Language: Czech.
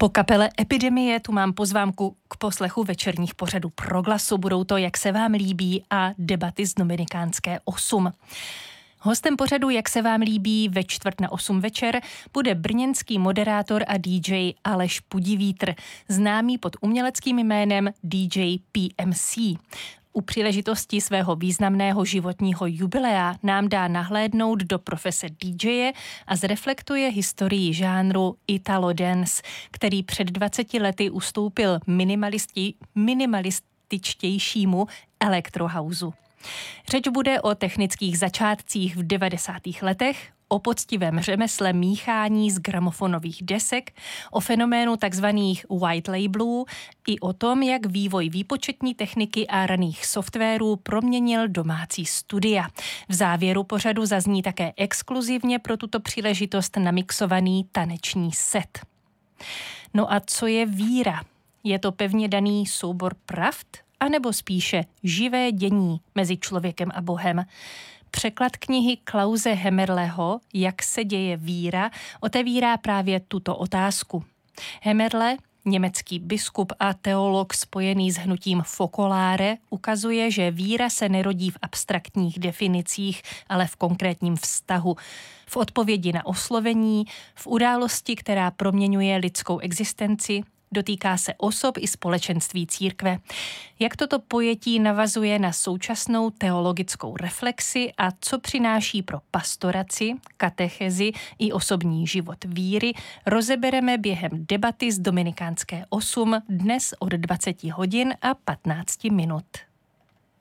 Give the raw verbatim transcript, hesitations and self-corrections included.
Po kapele Epidemie tu mám pozvánku k poslechu večerních pořadů Proglasu. Budou to Jak se vám líbí a debaty z Dominikánské osm. Hostem pořadu Jak se vám líbí ve čtvrt na osm večer bude brněnský moderátor a dý džej Aleš Pudivítr, známý pod uměleckým jménem dý džej P M C. U příležitosti svého významného životního jubilea nám dá nahlédnout do profese dý džeje a zreflektuje historii žánru Italo Dance, který před dvaceti lety ustoupil minimalisti, minimalističtějšímu elektrohousu. Řeč bude o technických začátcích v devadesátých letech, o poctivém řemesle míchání z gramofonových desek, o fenoménu takzvaných white labelů i o tom, jak vývoj výpočetní techniky a raných softwarů proměnil domácí studia. V závěru pořadu zazní také exkluzivně pro tuto příležitost namixovaný taneční set. No a co je víra? Je to pevně daný soubor pravd, anebo spíše živé dění mezi člověkem a Bohem? Překlad knihy Klause Hemmerleho Jak se děje víra otevírá právě tuto otázku. Hemmerle, německý biskup a teolog spojený s hnutím Focolare, ukazuje, že víra se nerodí v abstraktních definicích, ale v konkrétním vztahu. V odpovědi na oslovení, v události, která proměňuje lidskou existenci, dotýká se osob i společenství církve. Jak toto pojetí navazuje na současnou teologickou reflexi a co přináší pro pastoraci, katechezi i osobní život víry, rozebereme během debaty z Dominikánské osm dnes od dvaceti hodin a patnácti minut.